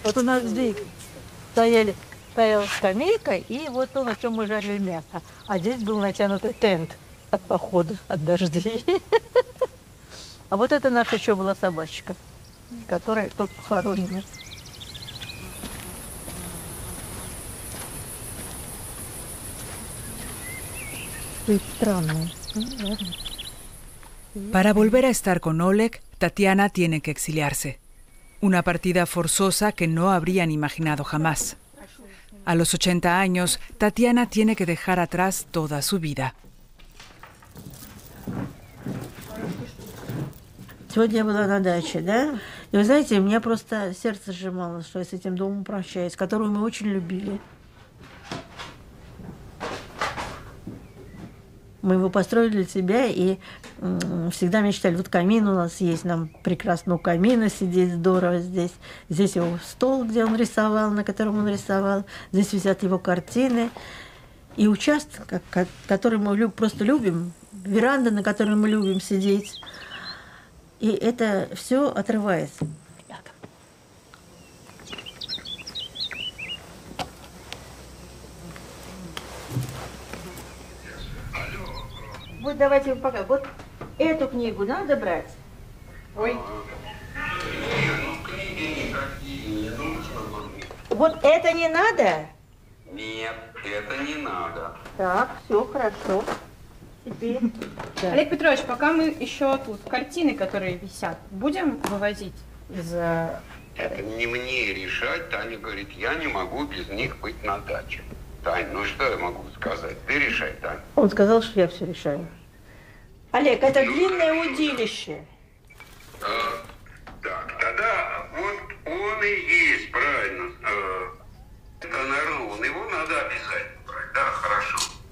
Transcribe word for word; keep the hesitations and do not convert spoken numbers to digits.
Вот у нас здесь стояли, стояла скамейка, и вот то, на чем мы жарили мясо. А здесь был натянутый тент от похода, от дождей. А вот это наша еще была собачка, которая тут похоронена. Странно. Para volver a estar con Oleg, Tatiana tiene que exiliarse. Una partida forzosa que no habrían imaginado jamás. A los ochenta años, Tatiana tiene que dejar atrás toda su vida. Сегодня я была на даче, да? И вы знаете, у меня просто сердце сжималось, что я с этим домом прощаюсь, которую мы очень любили. Мы его построили для себя и м, всегда мечтали. Вот камин у нас есть, нам прекрасно у камина сидеть, здорово здесь. Здесь его стол, где он рисовал, на котором он рисовал. Здесь висят его картины. И участок, который мы люб, просто любим, веранда, на которой мы любим сидеть. И это все отрывается. Вот давайте пока. Вот эту книгу надо брать. Ой. Вот это не надо? Нет, это не надо. Так, все хорошо. Теперь. Да. Олег Петрович, пока мы еще тут, картины, которые висят, будем вывозить из... Это не мне решать. Таня говорит, я не могу без них быть на даче. Тань, ну что я могу сказать? Ты решай, Тань. Он сказал, что я все решаю. Олег, это длинное удилище. А, так, тогда вот он и есть, правильно. А, это Нарун, его надо обязательно.